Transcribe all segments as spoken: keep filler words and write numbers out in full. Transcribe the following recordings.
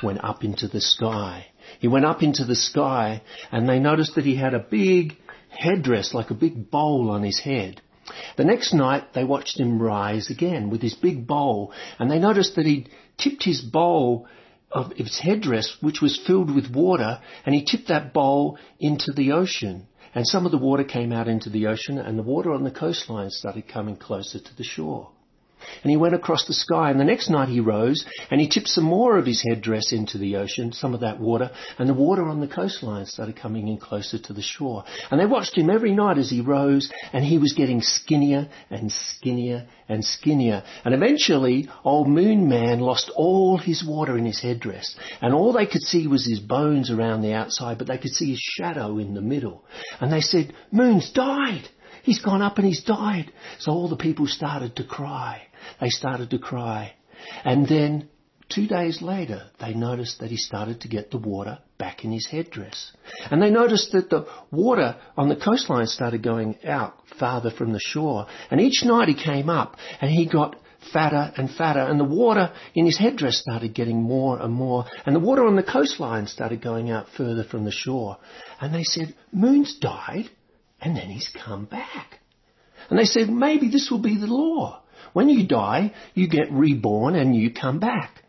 went up into the sky. He went up into the sky, and they noticed that he had a big headdress, like a big bowl on his head. The next night, they watched him rise again with his big bowl, and they noticed that he'd tipped his bowl of his headdress, which was filled with water, and he tipped that bowl into the ocean. And some of the water came out into the ocean, and the water on the coastline started coming closer to the shore. And he went across the sky, and the next night he rose, and he tipped some more of his headdress into the ocean, some of that water, and the water on the coastline started coming in closer to the shore. And they watched him every night as he rose, and he was getting skinnier and skinnier and skinnier. And eventually, old Moon Man lost all his water in his headdress, and all they could see was his bones around the outside, but they could see his shadow in the middle. And they said, "Moon's died. He's gone up and he's died." So all the people started to cry. They started to cry. And then two days later, they noticed that he started to get the water back in his headdress. And they noticed that the water on the coastline started going out farther from the shore. And each night he came up and he got fatter and fatter. And the water in his headdress started getting more and more. And the water on the coastline started going out further from the shore. And they said, "Moon's died. And then he's come back." And they said, "Maybe this will be the law. When you die, you get reborn and you come back."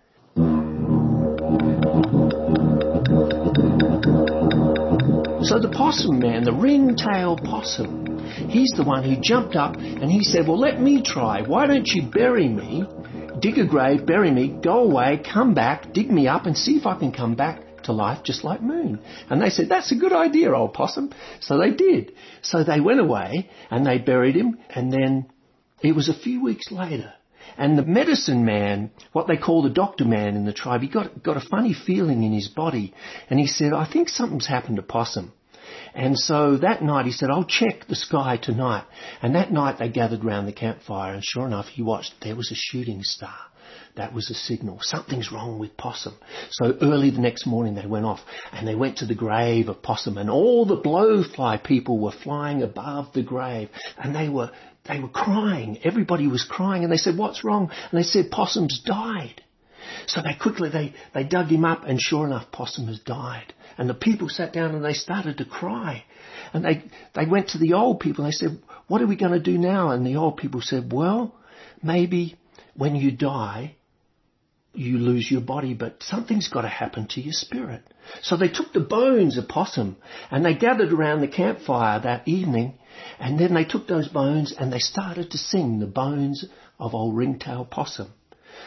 So the possum man, the ring-tailed possum, he's the one who jumped up and he said, "Well, let me try. Why don't you bury me, dig a grave, bury me, go away, come back, dig me up and see if I can come back to life just like Moon." And they said, "That's a good idea, old possum." So they did. So they went away and they buried him, and then it was a few weeks later, and the medicine man, what they call the doctor man in the tribe, he got got a funny feeling in his body, and he said, "I think something's happened to Possum." And so that night he said, "I'll check the sky tonight." And that night they gathered round the campfire, and sure enough, he watched, there was a shooting star. That was a signal. Something's wrong with Possum. So early the next morning they went off and they went to the grave of Possum, and all the blowfly people were flying above the grave, and they were they were crying. Everybody was crying, and they said, "What's wrong?" And they said, "Possum's died." So they quickly, they, they dug him up, and sure enough, Possum has died. And the people sat down and they started to cry. And they, they went to the old people and they said, "What are we going to do now?" And the old people said, "Well, maybe when you die, you lose your body, but something's got to happen to your spirit." So they took the bones of Possum and they gathered around the campfire that evening, and then they took those bones and they started to sing the bones of old Ringtail Possum.